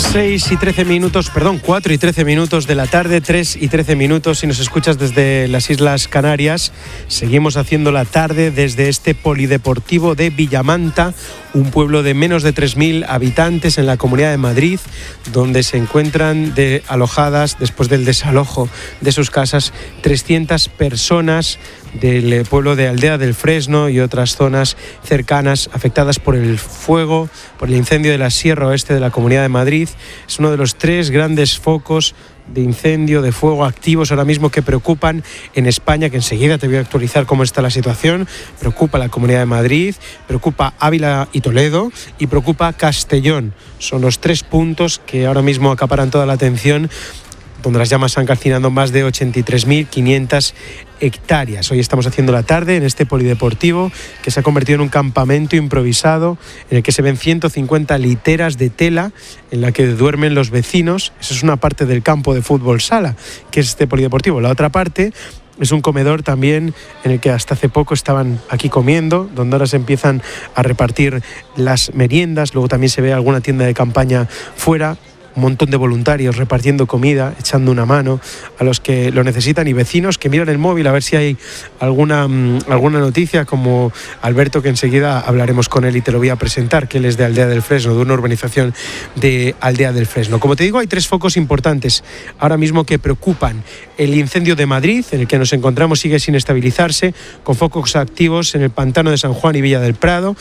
4 y 13 minutos de la tarde, 3 y 13 minutos si nos escuchas desde las Islas Canarias. Seguimos haciendo la tarde desde este polideportivo de Villamanta, un pueblo de menos de 3.000 habitantes en la Comunidad de Madrid, donde se encuentran alojadas, después del desalojo de sus casas, 300 personas del pueblo de Aldea del Fresno y otras zonas cercanas afectadas por el fuego, por el incendio de la Sierra Oeste de la Comunidad de Madrid. Es uno de los 3 grandes focos de incendio, de fuego activos ahora mismo que preocupan en España, que enseguida te voy a actualizar cómo está la situación. Preocupa la Comunidad de Madrid, preocupa Ávila y Toledo y preocupa Castellón. Son los 3 puntos que ahora mismo acaparan toda la atención, donde las llamas han calcinado más de 83.500 hectáreas. Hoy estamos haciendo la tarde en este polideportivo que se ha convertido en un campamento improvisado en el que se ven 150 literas de tela en la que duermen los vecinos. Esa es una parte del campo de fútbol sala, que es este polideportivo. La otra parte es un comedor también en el que hasta hace poco estaban aquí comiendo, donde ahora se empiezan a repartir las meriendas. Luego también se ve alguna tienda de campaña fuera. Un montón de voluntarios repartiendo comida, echando una mano a los que lo necesitan, y vecinos que miran el móvil a ver si hay alguna noticia, como Alberto, que enseguida hablaremos con él y te lo voy a presentar, que él es de Aldea del Fresno, de una urbanización de Aldea del Fresno. Como te digo, hay 3 focos importantes ahora mismo que preocupan. El incendio de Madrid, en el que nos encontramos, sigue sin estabilizarse, con focos activos en el pantano de San Juan y Villa del Prado.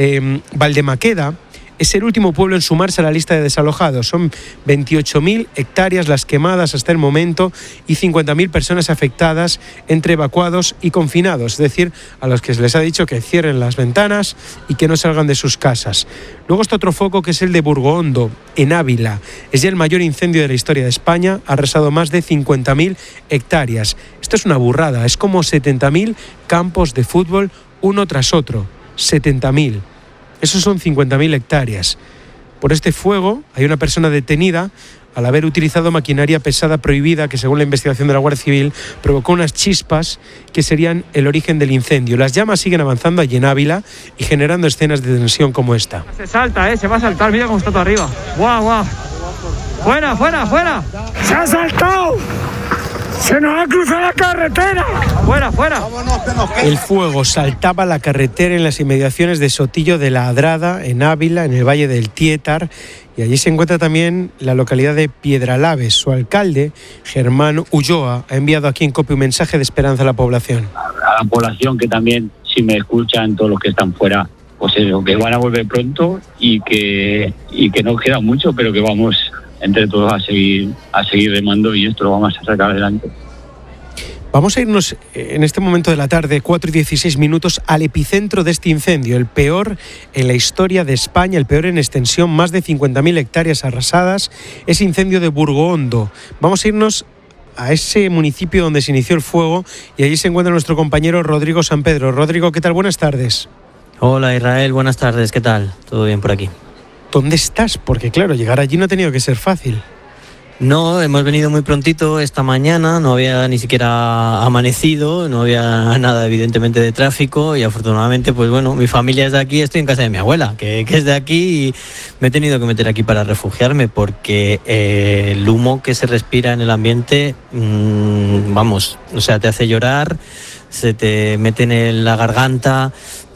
Valdemaqueda es el último pueblo en sumarse a la lista de desalojados. Son 28.000 hectáreas las quemadas hasta el momento y 50.000 personas afectadas entre evacuados y confinados, es decir, a los que se les ha dicho que cierren las ventanas y que no salgan de sus casas. Luego está otro foco, que es el de Burgohondo, en Ávila. Es ya el mayor incendio de la historia de España, ha arrasado más de 50.000 hectáreas. Esto es una burrada, es como 70.000 campos de fútbol uno tras otro, 70.000. Esos son 50.000 hectáreas. Por este fuego hay una persona detenida al haber utilizado maquinaria pesada prohibida que, según la investigación de la Guardia Civil, provocó unas chispas que serían el origen del incendio. Las llamas siguen avanzando allí en Ávila y generando escenas de tensión como esta. Se salta, se va a saltar, mira cómo está todo arriba. ¡Guau, guau! ¡Fuera, fuera, fuera! ¡Se ha saltado! ¡Se nos ha cruzado la carretera! ¡Fuera, fuera! El fuego saltaba la carretera en las inmediaciones de Sotillo de la Adrada, en Ávila, en el Valle del Tietar, y allí se encuentra también la localidad de Piedralaves. Su alcalde, Germán Ulloa, ha enviado aquí en COPE un mensaje de esperanza a la población. A la población, que también, si me escuchan todos los que están fuera, pues eso, que van a volver pronto y que no queda mucho, pero que vamos entre todos a seguir remando, y esto lo vamos a sacar adelante. Vamos a irnos en este momento de la tarde, 4 y 16 minutos, al epicentro de este incendio, el peor en la historia de España, el peor en extensión, más de 50.000 hectáreas arrasadas, ese incendio de Burgohondo. Vamos a irnos a ese municipio donde se inició el fuego, y allí se encuentra nuestro compañero Rodrigo San Pedro. Rodrigo, ¿qué tal? Buenas tardes. Hola Israel, buenas tardes, ¿qué tal? ¿Todo bien por aquí? ¿Dónde estás? Porque claro, llegar allí no ha tenido que ser fácil. No, hemos venido muy prontito esta mañana, no había ni siquiera amanecido, no había nada evidentemente de tráfico, y afortunadamente, pues bueno, mi familia es de aquí, estoy en casa de mi abuela, que es de aquí, y me he tenido que meter aquí para refugiarme porque el humo que se respira en el ambiente, vamos, o sea, te hace llorar, se te mete en la garganta.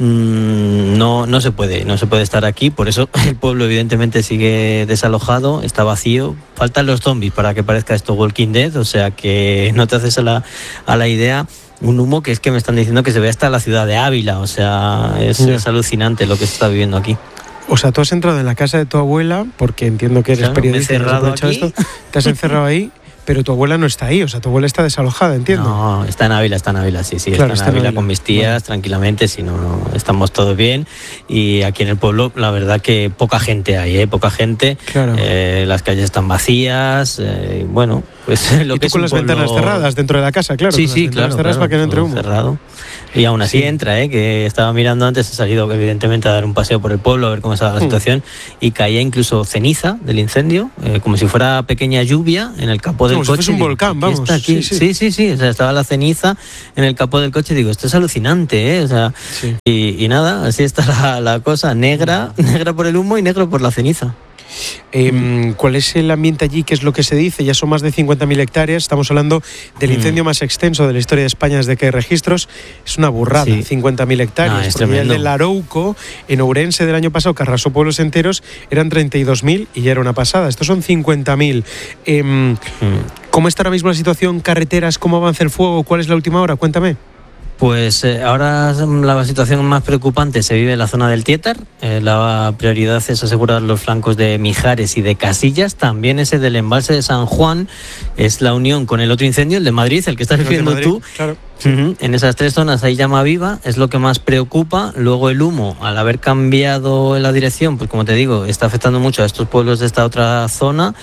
No se puede estar aquí. Por eso el pueblo evidentemente sigue desalojado, está vacío, faltan los zombies para que parezca esto Walking Dead, o sea que no te haces a la idea. Un humo que es que me están diciendo que se ve hasta la ciudad de Ávila, o sea, es alucinante lo que se está viviendo aquí. O sea, tú has entrado en la casa de tu abuela, porque entiendo que eres periodista, me he encerrado aquí. Esto, te has encerrado ahí. Pero tu abuela no está ahí, o sea, tu abuela está desalojada, entiendo. No, está en Ávila, sí, claro, está en Ávila con mis tías, tranquilamente, si no, estamos todos bien. Y aquí en el pueblo, la verdad que poca gente hay, poca gente. Claro. Las calles están vacías, bueno, pues lo ¿Y que tú con las ventanas cerradas dentro de la casa? Claro, sí, claro, cerradas para que no entre humo. Cerrado. Y aún así entra, que estaba mirando antes, he salido evidentemente a dar un paseo por el pueblo, a ver cómo estaba la situación, y caía incluso ceniza del incendio, como si fuera pequeña lluvia en el capó del coche. Como si fuese un volcán, vamos. Está aquí. Sí, o sea, estaba la ceniza en el capó del coche, digo, esto es alucinante, o sea, y nada, así está la cosa, negra por el humo y negro por la ceniza. ¿Cuál es el ambiente allí? ¿Qué es lo que se dice? Ya son más de 50.000 hectáreas. Estamos hablando del incendio más extenso de la historia de España desde que hay registros. Es una burrada, 50.000 hectáreas. Es porque el del Arouco, en Ourense del año pasado, que arrasó pueblos enteros, eran 32.000 y ya era una pasada. Estos son 50.000. ¿Cómo está ahora mismo la situación? ¿Carreteras? ¿Cómo avanza el fuego? ¿Cuál es la última hora? Cuéntame. Pues ahora la situación más preocupante se vive en la zona del Tietar. La prioridad es asegurar los flancos de Mijares y de Casillas. También ese del embalse de San Juan es la unión con el otro incendio, el de Madrid, el que estás viviendo tú. Claro. En esas tres zonas hay llama viva, es lo que más preocupa. Luego el humo, al haber cambiado la dirección, pues como te digo, está afectando mucho a estos pueblos de esta otra zona.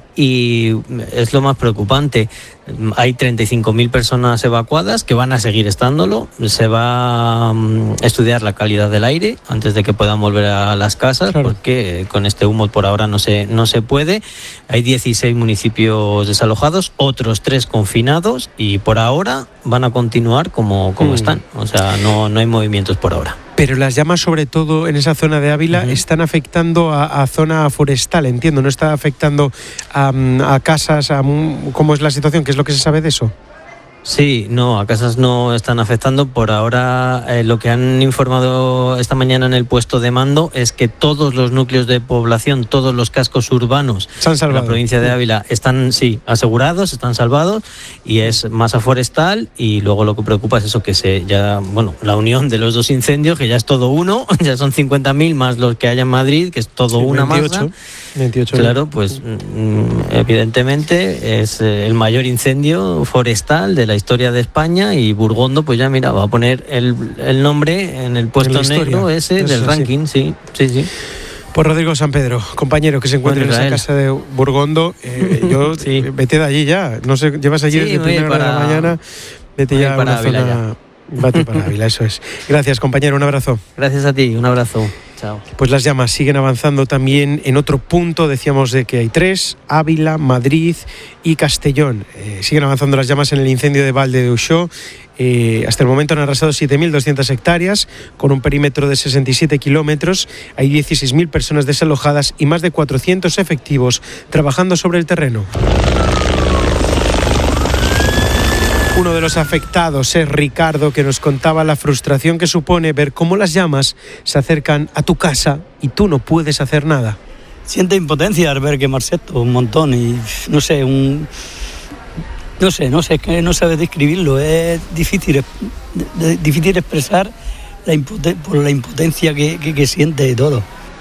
Y es lo más preocupante. Hay 35.000 personas evacuadas que van a seguir estándolo. Se va a estudiar la calidad del aire antes de que puedan volver a las casas, claro, porque con este humo por ahora no se puede. Hay 16 municipios desalojados, otros 3 confinados y por ahora van a continuar como están. O sea, no hay movimientos por ahora. Pero las llamas, sobre todo en esa zona de Ávila, están afectando a zona forestal, entiendo, no está afectando a casas. ¿Cómo es la situación? ¿Qué es lo que se sabe de eso? Sí, no, a casas no están afectando. Por ahora, lo que han informado esta mañana en el puesto de mando es que todos los núcleos de población, todos los cascos urbanos de la provincia de Ávila están, asegurados, están salvados, y es masa forestal. Y luego lo que preocupa es eso, que la unión de los dos incendios, que ya es todo uno, ya son 50.000 más los que haya en Madrid, que es todo una 28, masa. 28. Claro, pues evidentemente es el mayor incendio forestal de la historia de España, y Burgondo pues ya mira, va a poner el nombre en el puesto negro ese del ranking, sí. Pues Rodrigo San Pedro, compañero que se encuentra en esa casa de Burgondo, vete de allí ya, no sé, llevas allí desde primera hora de la mañana, vete ya a una zona, vete para Ávila, eso es. Gracias, compañero, un abrazo. Gracias a ti, un abrazo. Chao. Pues las llamas siguen avanzando también en otro punto. Decíamos de que hay 3, Ávila, Madrid y Castellón. Siguen avanzando las llamas en el incendio de Valde de Uxó. Hasta el momento han arrasado 7.200 hectáreas con un perímetro de 67 kilómetros. Hay 16.000 personas desalojadas y más de 400 efectivos trabajando sobre el terreno. Uno de los afectados es Ricardo, que nos contaba la frustración que supone ver cómo las llamas se acercan a tu casa y tú no puedes hacer nada. Siente impotencia al ver quemarse esto un montón y no sabe describirlo. Es difícil expresar por la impotencia que siente todo.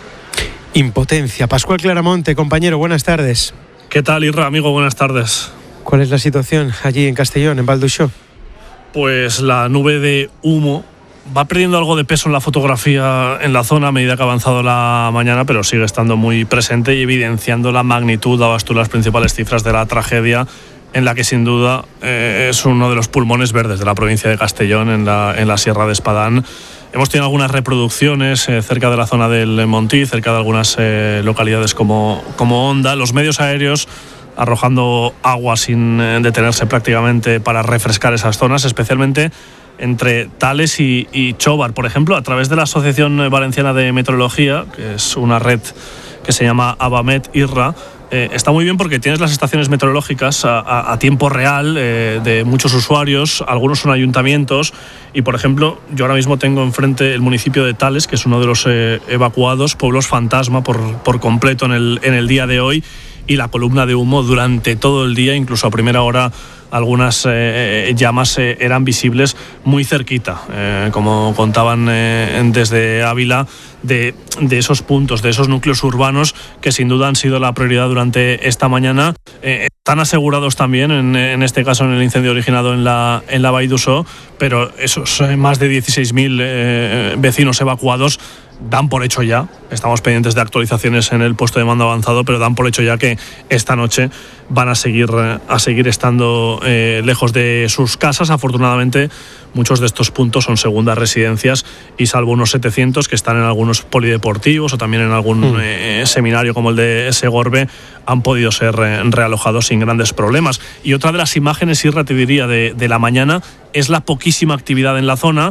Impotencia. Pascual Claramonte, compañero, buenas tardes. ¿Qué tal, Irra, amigo? Buenas tardes. ¿Cuál es la situación allí en Castellón, en Val d'Uixó? Pues la nube de humo va perdiendo algo de peso en la fotografía en la zona a medida que ha avanzado la mañana, pero sigue estando muy presente y evidenciando la magnitud. Dabas tú las principales cifras de la tragedia, en la que sin duda es uno de los pulmones verdes de la provincia de Castellón, en la Sierra de Espadán. Hemos tenido algunas reproducciones cerca de la zona del Montí, cerca de algunas localidades como Onda. Los medios aéreos arrojando agua sin detenerse prácticamente para refrescar esas zonas, especialmente entre Tales y Chobar, por ejemplo, a través de la Asociación Valenciana de Meteorología, que es una red que se llama Abamet Irra. Está muy bien porque tienes las estaciones meteorológicas a tiempo real de muchos usuarios, algunos son ayuntamientos, y por ejemplo yo ahora mismo tengo enfrente el municipio de Tales, que es uno de los evacuados, pueblos fantasma por completo en el día de hoy, y la columna de humo durante todo el día, incluso a primera hora algunas llamas eran visibles muy cerquita, como contaban desde Ávila, de esos puntos, de esos núcleos urbanos que sin duda han sido la prioridad durante esta mañana. Están asegurados también, en este caso en el incendio originado en la Vall d'Uixó, pero esos más de 16.000 vecinos evacuados dan por hecho ya, estamos pendientes de actualizaciones en el puesto de mando avanzado, pero dan por hecho ya que esta noche van a seguir estando lejos de sus casas. Afortunadamente muchos de estos puntos son segundas residencias, y salvo unos 700 que están en algunos polideportivos o también en algún seminario como el de Segorbe, han podido ser realojados sin grandes problemas. Y otra de las imágenes, Irra, te diría, de la mañana es la poquísima actividad en la zona.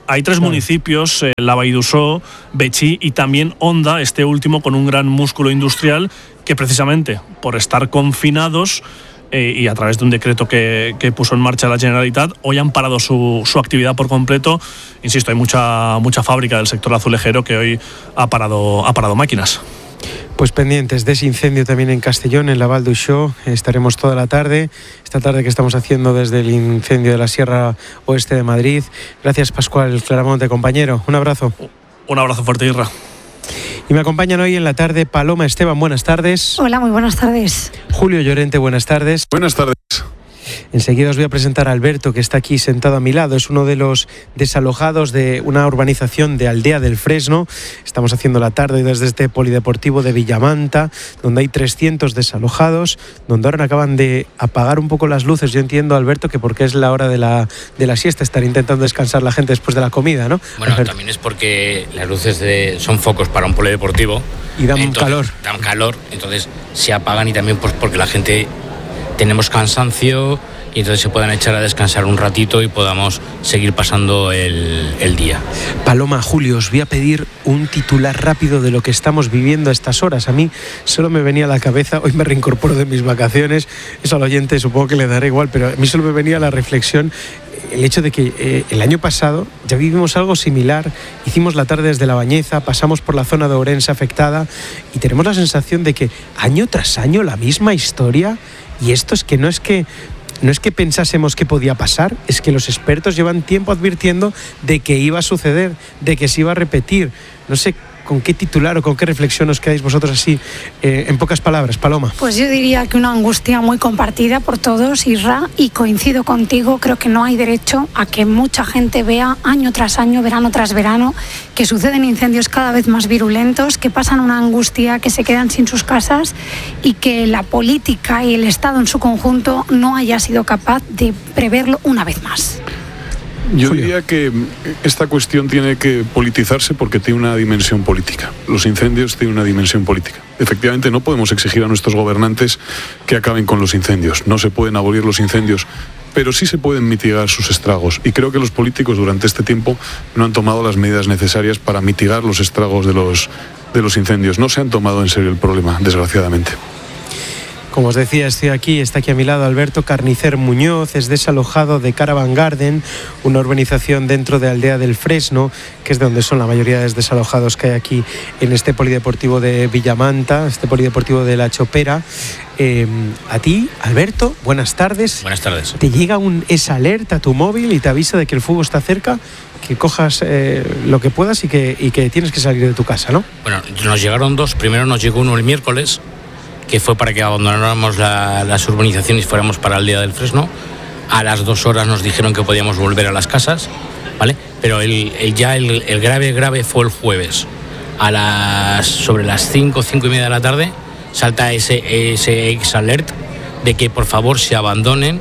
Hay 3 municipios, Lavaidussó, Betxí y también Onda, este último con un gran músculo industrial que precisamente por estar confinados y a través de un decreto que puso en marcha la Generalitat, hoy han parado su actividad por completo. Insisto, hay mucha fábrica del sector azulejero que hoy ha parado máquinas. Pues pendientes de ese incendio también en Castellón, en Lavaidussó. Estaremos toda la tarde, esta tarde que estamos haciendo desde el incendio de la Sierra Oeste de Madrid. Gracias, Pascual Claramonte, compañero. Un abrazo. Un abrazo fuerte, Irra. Y me acompañan hoy en la tarde Paloma Esteban, buenas tardes. Hola, muy buenas tardes. Julio Llorente, buenas tardes. Buenas tardes. Enseguida os voy a presentar a Alberto, que está aquí sentado a mi lado. Es uno de los desalojados de una urbanización de Aldea del Fresno. Estamos haciendo la tarde desde este polideportivo de Villamanta, donde hay 300 desalojados, donde ahora acaban de apagar un poco las luces. Yo entiendo, Alberto, que porque es la hora de la siesta, estar intentando descansar la gente después de la comida, ¿no? Bueno, Alberto. También es porque las luces son focos para un polideportivo. Y dan calor. Dan calor, entonces se apagan y también pues porque la gente tenemos cansancio y entonces se puedan echar a descansar un ratito y podamos seguir pasando el día. Paloma, Julio, os voy a pedir un titular rápido de lo que estamos viviendo a estas horas. A mí solo me venía a la cabeza, hoy me reincorporo de mis vacaciones, eso al oyente supongo que le dará igual, pero a mí solo me venía la reflexión, el hecho de que el año pasado ya vivimos algo similar, hicimos la tarde desde La Bañeza, pasamos por la zona de Ourense afectada y tenemos la sensación de que año tras año la misma historia, y esto es que no es que pensásemos que podía pasar, es que los expertos llevan tiempo advirtiendo de que iba a suceder, de que se iba a repetir. No sé con qué titular o con qué reflexión os quedáis vosotros así, en pocas palabras, Paloma. Pues yo diría que una angustia muy compartida por todos, Isra, y coincido contigo, creo que no hay derecho a que mucha gente vea año tras año, verano tras verano, que suceden incendios cada vez más virulentos, que pasan una angustia, que se quedan sin sus casas y que la política y el Estado en su conjunto no haya sido capaz de preverlo una vez más. Yo diría que esta cuestión tiene que politizarse porque tiene una dimensión política. Los incendios tienen una dimensión política. Efectivamente, no podemos exigir a nuestros gobernantes que acaben con los incendios. No se pueden abolir los incendios, pero sí se pueden mitigar sus estragos. Y creo que los políticos durante este tiempo no han tomado las medidas necesarias para mitigar los estragos de los incendios. No se han tomado en serio el problema, desgraciadamente. Como os decía, está aquí a mi lado Alberto Carnicer Muñoz, es desalojado de Caravan Garden, una urbanización dentro de Aldea del Fresno, que es de donde son la mayoría de los desalojados que hay aquí en este polideportivo de Villamanta, este polideportivo de La Chopera. A ti, Alberto, buenas tardes. Buenas tardes. ¿Te llega esa alerta a tu móvil y te avisa de que el fuego está cerca? Que cojas lo que puedas y que tienes que salir de tu casa, ¿no? Bueno, nos llegaron 2. Primero nos llegó uno el miércoles, que fue para que abandonáramos las urbanizaciones y fuéramos para Aldea del Fresno. A las 2 horas nos dijeron que podíamos volver a las casas, ¿vale? Pero el grave fue el jueves. Sobre las 5:30 de la tarde salta ese ex-alert de que por favor se abandonen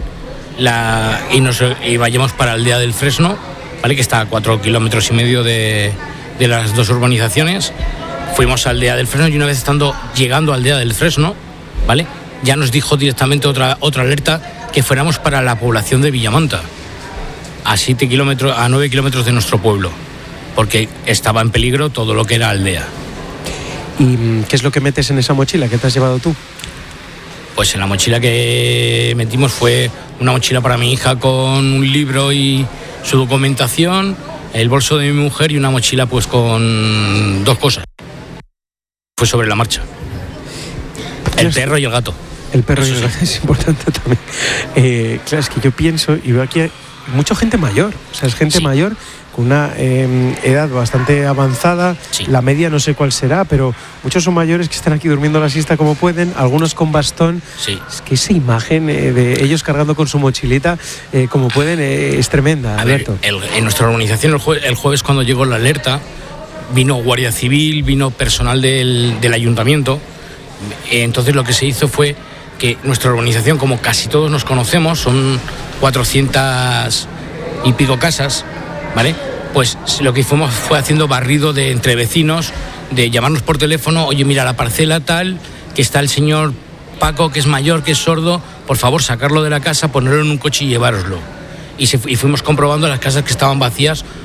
y vayamos para Aldea del Fresno, ¿vale? Que está a 4,5 kilómetros de las 2 urbanizaciones. Fuimos a Aldea del Fresno y una vez llegando a Aldea del Fresno, ¿vale? Ya nos dijo directamente otra alerta que fuéramos para la población de Villamanta, a 9 kilómetros de nuestro pueblo, porque estaba en peligro todo lo que era Aldea. ¿Y qué es lo que metes en esa mochila? ¿Qué te has llevado tú? Pues en la mochila que metimos fue una mochila para mi hija con un libro y su documentación, el bolso de mi mujer y una mochila pues con 2 cosas. Fue sobre la marcha. El perro y el gato. El perro y el gato es importante también. Claro, es que yo pienso y veo aquí mucha gente mayor. O sea, es gente mayor con una edad bastante avanzada. Sí. La media no sé cuál será, pero muchos son mayores que están aquí durmiendo la siesta como pueden, algunos con bastón. Sí. Es que esa imagen de ellos cargando con su mochilita como pueden es tremenda, Alberto. En nuestra organización el jueves cuando llegó la alerta, vino Guardia Civil, vino personal del ayuntamiento. Entonces lo que se hizo fue que nuestra organización, como casi todos nos conocemos, son 400 y pico casas, ¿vale? Pues lo que hicimos fue haciendo barrido entre vecinos, de llamarnos por teléfono, oye, mira, la parcela tal, que está el señor Paco, que es mayor, que es sordo, por favor, sacarlo de la casa, ponerlo en un coche y llevároslo. Y fuimos comprobando las casas que estaban vacías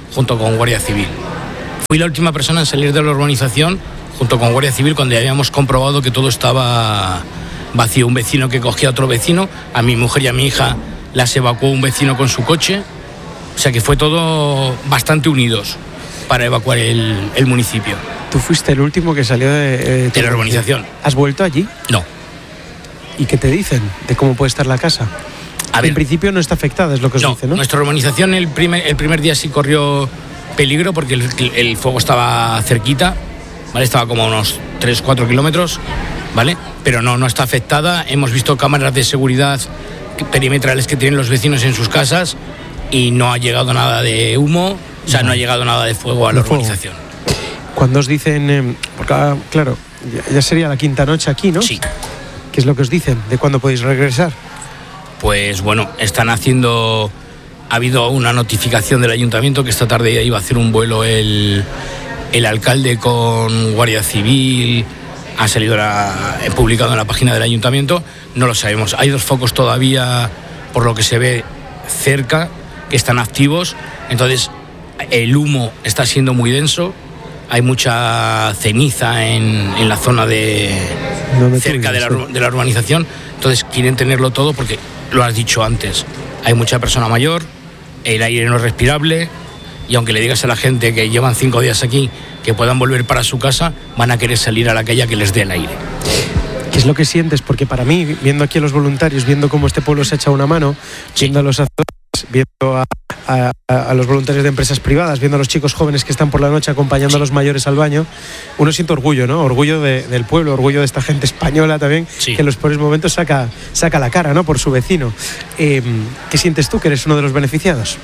junto con Guardia Civil. Fui la última persona en salir de la urbanización junto con Guardia Civil cuando ya habíamos comprobado que todo estaba vacío. Un vecino que cogía a otro vecino, a mi mujer y a mi hija las evacuó un vecino con su coche. O sea que fue todo bastante unidos para evacuar el municipio. Tú fuiste el último que salió de la urbanización. ¿Has vuelto allí? No. ¿Y qué te dicen de cómo puede estar la casa? En principio no está afectada, es lo que os dice, ¿no? Nuestra urbanización el primer día sí corrió peligro porque el fuego estaba cerquita, ¿vale? Estaba como a unos 3-4 kilómetros, ¿vale? Pero no está afectada. Hemos visto cámaras de seguridad perimetrales que tienen los vecinos en sus casas y no ha llegado nada de humo, o sea, no ha llegado nada de fuego a la urbanización. Cuando os dicen, porque claro, ya sería la quinta noche aquí, ¿no? Sí. ¿Qué es lo que os dicen? ¿De cuándo podéis regresar? Pues bueno, ha habido una notificación del ayuntamiento que esta tarde iba a hacer un vuelo el alcalde con Guardia Civil, ha salido publicado en la página del ayuntamiento, no lo sabemos. Hay 2 focos todavía, por lo que se ve cerca, que están activos, entonces el humo está siendo muy denso, hay mucha ceniza en la zona cerca de la urbanización, entonces quieren tenerlo todo porque, lo has dicho antes, hay mucha persona mayor, el aire no es respirable y aunque le digas a la gente que llevan 5 días aquí que puedan volver para su casa, van a querer salir a la calle a que les dé el aire. ¿Qué es lo que sientes? Porque para mí, viendo aquí a los voluntarios, viendo cómo este pueblo se echa una mano, viendo a los viendo a los voluntarios de empresas privadas, viendo a los chicos jóvenes que están por la noche acompañando a los mayores al baño, uno siente orgullo, ¿no? Orgullo del pueblo, orgullo de esta gente española también, que en los peores momentos saca la cara, ¿no? Por su vecino. ¿Qué sientes tú, que eres uno de los beneficiados?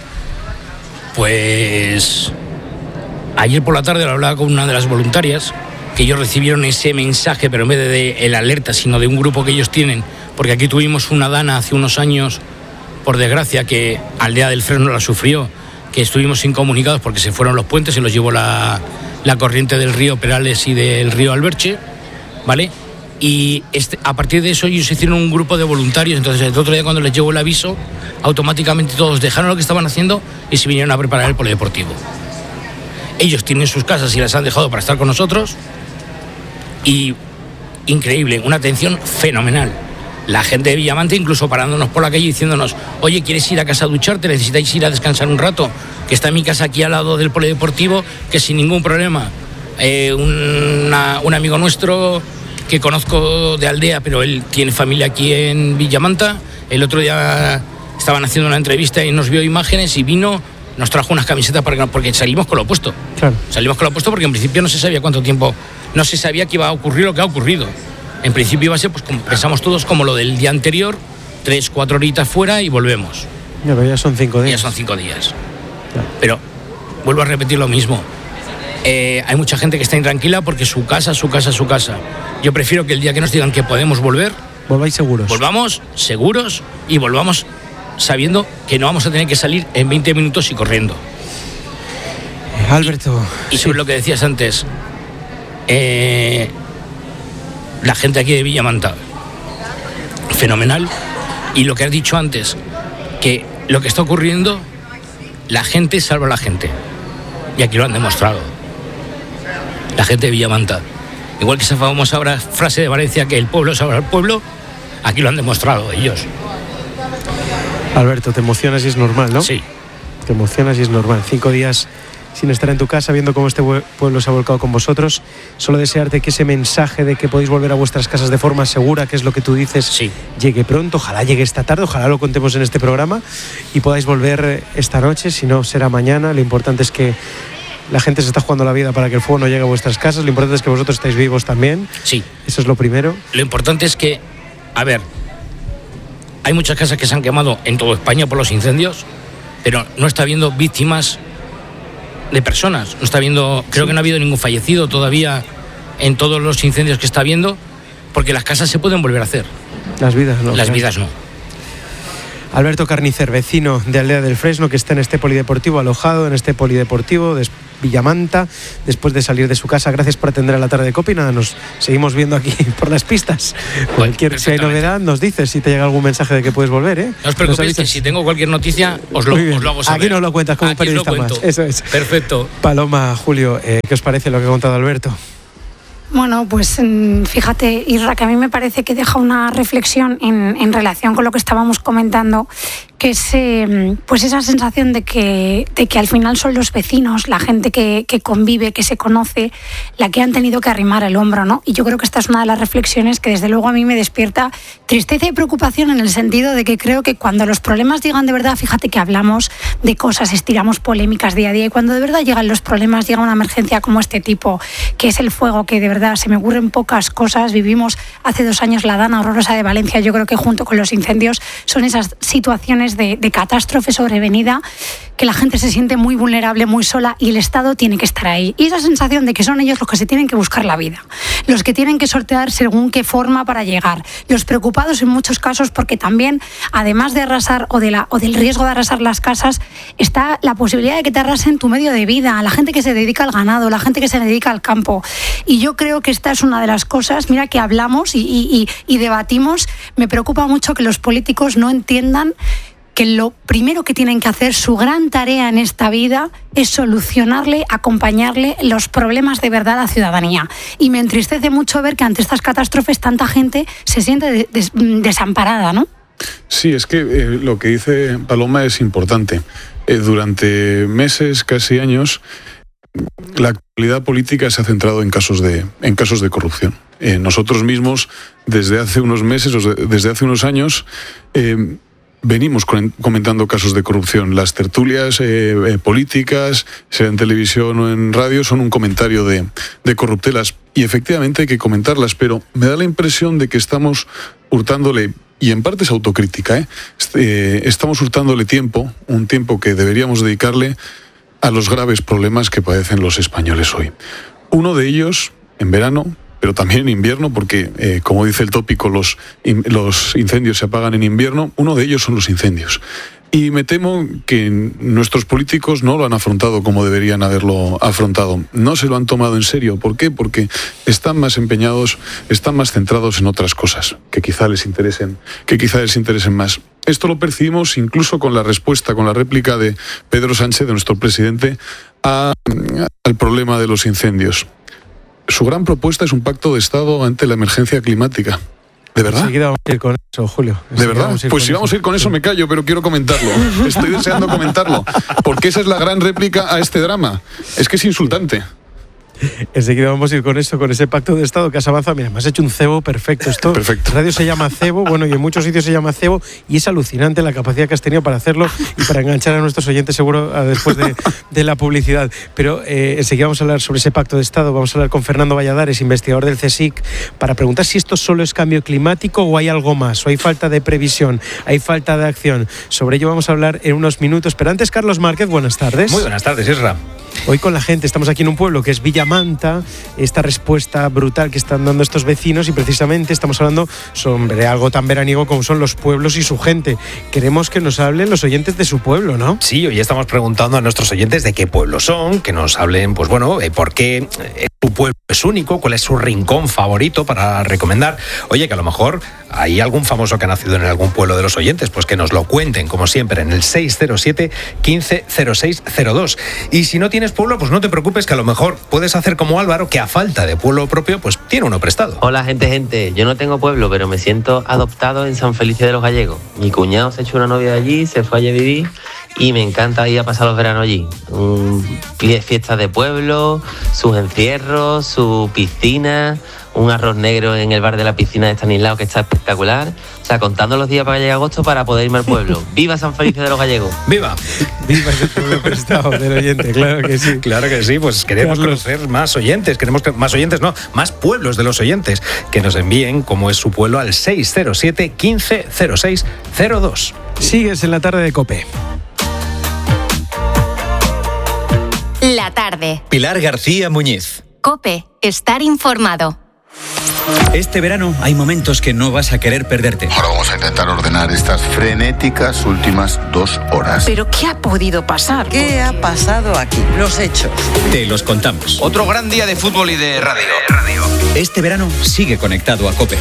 Pues ayer por la tarde hablaba con una de las voluntarias, que ellos recibieron ese mensaje, pero en vez de el alerta, sino de un grupo que ellos tienen, porque aquí tuvimos una dana hace unos años, por desgracia, que Aldea del Fresno la sufrió, que estuvimos incomunicados porque se fueron los puentes, se los llevó la corriente del río Perales y del río Alberche, ¿vale? Y a partir de eso ellos hicieron un grupo de voluntarios, entonces el otro día cuando les llegó el aviso, automáticamente todos dejaron lo que estaban haciendo y se vinieron a preparar el polideportivo. Ellos tienen sus casas y las han dejado para estar con nosotros y increíble, una atención fenomenal. La gente de Villamanta incluso parándonos por la calle diciéndonos: oye, ¿quieres ir a casa a ducharte? ¿Necesitáis ir a descansar un rato? Que está mi casa aquí al lado del polideportivo, que sin ningún problema. Un amigo nuestro que conozco de Aldea, pero él tiene familia aquí en Villamanta, el otro día estaban haciendo una entrevista y nos vio imágenes y vino, nos trajo unas camisetas porque salimos con lo opuesto. Claro. Salimos con lo opuesto porque en principio no se sabía cuánto tiempo, no se sabía que iba a ocurrir lo que ha ocurrido. En principio iba a ser, pues como pensamos todos, como lo del día anterior, 3-4 horitas fuera y volvemos. Ya, pero ya son 5 días. Ya son 5 días. Claro. Pero vuelvo a repetir lo mismo. Hay mucha gente que está intranquila porque su casa. Yo prefiero que el día que nos digan que podemos volver, volváis seguros. Volvamos seguros y volvamos sabiendo que no vamos a tener que salir en 20 minutos y corriendo. Alberto. Y sobre lo que decías antes, la gente aquí de Villamanta, fenomenal. Y lo que has dicho antes, que lo que está ocurriendo, la gente salva a la gente. Y aquí lo han demostrado. La gente de Villamanta. Igual que esa famosa frase de Valencia, que el pueblo salva al pueblo, aquí lo han demostrado ellos. Alberto, te emocionas y es normal, ¿no? Sí. Te emocionas y es normal. 5 días sin estar en tu casa, viendo cómo este pueblo se ha volcado con vosotros. Solo desearte que ese mensaje de que podéis volver a vuestras casas de forma segura, que es lo que tú dices, sí, llegue pronto. Ojalá llegue esta tarde, ojalá lo contemos en este programa y podáis volver esta noche, si no será mañana. Lo importante es que la gente se está jugando la vida para que el fuego no llegue a vuestras casas. Lo importante es que vosotros estáis vivos también. Sí. Eso es lo primero. Lo importante es que, a ver, hay muchas casas que se han quemado en toda España por los incendios, pero no está habiendo víctimas de personas. No está habiendo, creo que no ha habido ningún fallecido todavía en todos los incendios que está habiendo, porque las casas se pueden volver a hacer. Las vidas no. Las vidas no. Alberto Carnicer, vecino de Aldea del Fresno, que está en este polideportivo, alojado en este polideportivo, Villamanta, después de salir de su casa. Gracias por atender a la tarde de COPE. Nada, nos seguimos viendo aquí por las pistas. Cualquier si hay novedad, nos dices si te llega algún mensaje de que puedes volver, ¿eh? No os preocupéis, que si tengo cualquier noticia os lo hago saber. Aquí nos lo cuentas como periodista más. Eso es. Perfecto. Paloma, Julio, ¿qué os parece lo que ha contado Alberto? Bueno, pues fíjate, Isra, que a mí me parece que deja una reflexión en relación con lo que estábamos comentando, que es pues esa sensación de que al final son los vecinos, la gente que convive, que se conoce, la que han tenido que arrimar el hombro, ¿no? Y yo creo que esta es una de las reflexiones que desde luego a mí me despierta tristeza y preocupación, en el sentido de que creo que cuando los problemas llegan de verdad, fíjate que hablamos de cosas, estiramos polémicas día a día, y cuando de verdad llegan los problemas, llega una emergencia como este tipo, que es el fuego, que de verdad se me ocurren pocas cosas. Vivimos hace 2 años la dana horrorosa de Valencia. Yo creo que junto con los incendios son esas situaciones de catástrofe sobrevenida que la gente se siente muy vulnerable, muy sola, y el Estado tiene que estar ahí. Y esa sensación de que son ellos los que se tienen que buscar la vida, los que tienen que sortear según qué forma para llegar, los preocupados en muchos casos, porque también, además de arrasar o del riesgo de arrasar las casas, está la posibilidad de que te arrasen tu medio de vida, la gente que se dedica al ganado, la gente que se dedica al campo. Y yo creo que esta es una de las cosas, mira, que hablamos y debatimos. Me preocupa mucho que los políticos no entiendan que lo primero que tienen que hacer, su gran tarea en esta vida, es solucionarle, acompañarle los problemas de verdad a la ciudadanía. Y me entristece mucho ver que ante estas catástrofes tanta gente se siente desamparada, ¿no? Sí, es que lo que dice Paloma es importante. Durante meses, casi años, la actualidad política se ha centrado en casos de corrupción. Nosotros mismos, desde hace unos meses o desde hace unos años, venimos comentando casos de corrupción. Las tertulias políticas, sea en televisión o en radio, son un comentario de corruptelas. Y efectivamente hay que comentarlas, pero me da la impresión de que estamos hurtándole, y en parte es autocrítica, estamos hurtándole un tiempo que deberíamos dedicarle a los graves problemas que padecen los españoles hoy. Uno de ellos, en verano, pero también en invierno, porque, como dice el tópico, los incendios se apagan en invierno. Uno de ellos son los incendios. Y me temo que nuestros políticos no lo han afrontado como deberían haberlo afrontado. No se lo han tomado en serio. ¿Por qué? Porque están más empeñados, están más centrados en otras cosas que quizá les interesen más. Esto lo percibimos incluso con la respuesta, con la réplica de Pedro Sánchez, de nuestro presidente, al problema de los incendios. Su gran propuesta es un pacto de Estado ante la emergencia climática. ¿De verdad? Enseguida vamos a ir con eso, Julio. ¿De verdad? Pues si vamos a ir con eso me callo, pero quiero comentarlo. Estoy deseando comentarlo, porque esa es la gran réplica a este drama. Es que es insultante. Enseguida vamos a ir con eso, con ese pacto de Estado que has avanzado. Mira, me has hecho un cebo perfecto. Esto, perfecto. Radio se llama cebo, bueno, y en muchos sitios se llama cebo, y es alucinante la capacidad que has tenido para hacerlo y para enganchar a nuestros oyentes, seguro, después de la publicidad. Pero enseguida vamos a hablar sobre ese pacto de Estado. Vamos a hablar con Fernando Valladares, investigador del CSIC, para preguntar si esto solo es cambio climático o hay algo más, o hay falta de previsión, hay falta de acción. Sobre ello vamos a hablar en unos minutos. Pero antes, Carlos Márquez, buenas tardes. Muy buenas tardes, Isra. Hoy con la gente, estamos aquí en un pueblo que es Villamanta, esta respuesta brutal que están dando estos vecinos, y precisamente estamos hablando sobre algo tan veraniego como son los pueblos y su gente. Queremos que nos hablen los oyentes de su pueblo, ¿no? Sí, hoy estamos preguntando a nuestros oyentes de qué pueblo son, que nos hablen, pues bueno, por qué su pueblo es único, cuál es su rincón favorito para recomendar. Oye, que a lo mejor hay algún famoso que ha nacido en algún pueblo de los oyentes, pues que nos lo cuenten, como siempre, en el 607 15 06 02. Y si no tienes pueblo, pues no te preocupes, que a lo mejor puedes hacer como Álvaro, que a falta de pueblo propio, pues tiene uno prestado. Hola, gente. Yo no tengo pueblo, pero me siento adoptado en San Felice de los Gallegos. Mi cuñado se echó una novia de allí, se fue allí a vivir, y me encanta ir a pasar los veranos allí. Fiestas de pueblo, sus encierros, su piscina, un arroz negro en el bar de la piscina de Estanislao que está espectacular. O sea, contando los días para que llegue agosto para poder irme al pueblo. ¡Viva San Felice de los Gallegos! ¡Viva! ¡Viva ese pueblo prestado del oyente! Claro que sí. Claro que sí, pues queremos conocer más oyentes, más pueblos de los oyentes, que nos envíen cómo es su pueblo al 607 15 06 02. Sigues en la tarde de COPE. La tarde. Pilar García Muñiz. COPE. Estar informado. Este verano hay momentos que no vas a querer perderte. Ahora vamos a intentar ordenar estas frenéticas últimas 2 horas. ¿Pero qué ha podido pasar? ¿Qué ha pasado aquí? Los hechos. Te los contamos. Otro gran día de fútbol y de radio. Este verano sigue conectado a COPE.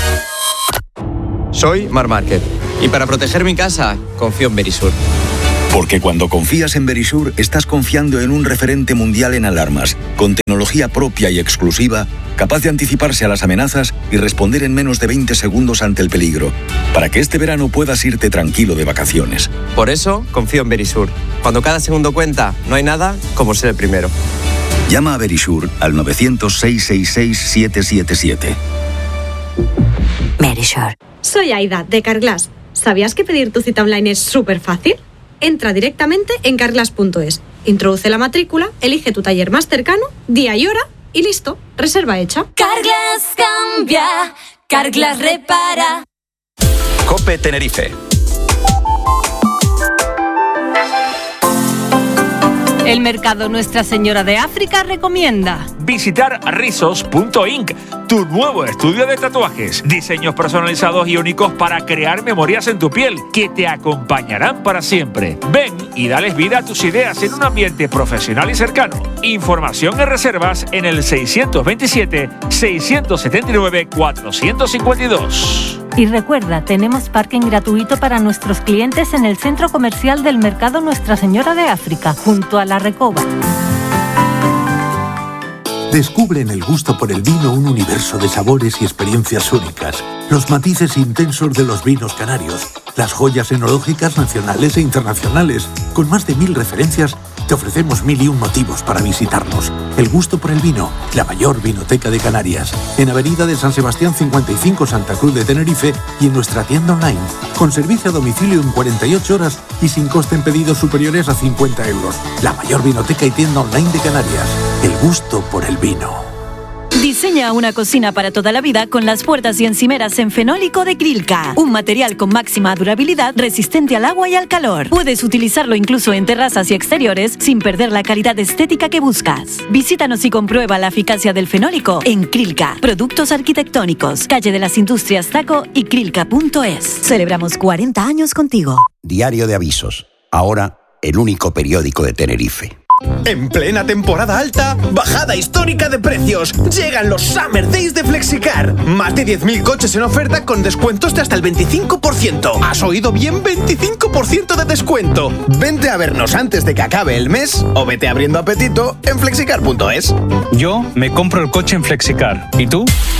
Soy Marc Márquez y para proteger mi casa confío en Verisur. Porque cuando confías en Verisur, estás confiando en un referente mundial en alarmas, con tecnología propia y exclusiva, capaz de anticiparse a las amenazas y responder en menos de 20 segundos ante el peligro, para que este verano puedas irte tranquilo de vacaciones. Por eso, confío en Verisur. Cuando cada segundo cuenta, no hay nada como ser el primero. Llama a Verisur al 900-666-777. Verisur. Soy Aida, de Carglass. ¿Sabías que pedir tu cita online es súper fácil? Entra directamente en carglass.es, introduce la matrícula, elige tu taller más cercano, día y hora y listo, reserva hecha. Carglass cambia, Carglass repara. COPE Tenerife. El mercado Nuestra Señora de África recomienda visitar rizos.inc, tu nuevo estudio de tatuajes. Diseños personalizados y únicos para crear memorias en tu piel que te acompañarán para siempre. Ven y dales vida a tus ideas en un ambiente profesional y cercano. Información y reservas en el 627-679-452. Y recuerda, tenemos parking gratuito para nuestros clientes en el centro comercial del mercado Nuestra Señora de África, junto a la Recoba. Descubre en el gusto por el vino un universo de sabores y experiencias únicas, los matices intensos de los vinos canarios, las joyas enológicas nacionales e internacionales. Con más de 1000 referencias, te ofrecemos 1001 motivos para visitarnos. El gusto por el vino, la mayor vinoteca de Canarias. En Avenida de San Sebastián 55, Santa Cruz de Tenerife, y en nuestra tienda online, con servicio a domicilio en 48 horas y sin coste en pedidos superiores a 50 euros. La mayor vinoteca y tienda online de Canarias. El gusto por el vino. Diseña una cocina para toda la vida con las puertas y encimeras en fenólico de Krilka. Un material con máxima durabilidad, resistente al agua y al calor. Puedes utilizarlo incluso en terrazas y exteriores sin perder la calidad estética que buscas. Visítanos y comprueba la eficacia del fenólico en Krilka. Productos arquitectónicos, calle de las Industrias Taco y Krilka.es. Celebramos 40 años contigo. Diario de Avisos. Ahora, el único periódico de Tenerife. En plena temporada alta, bajada histórica de precios. Llegan los Summer Days de Flexicar. Más de 10.000 coches en oferta con descuentos de hasta el 25%. ¿Has oído bien? 25% de descuento. Vente a vernos antes de que acabe el mes o vete abriendo apetito en flexicar.es. Yo me compro el coche en Flexicar. ¿Y tú?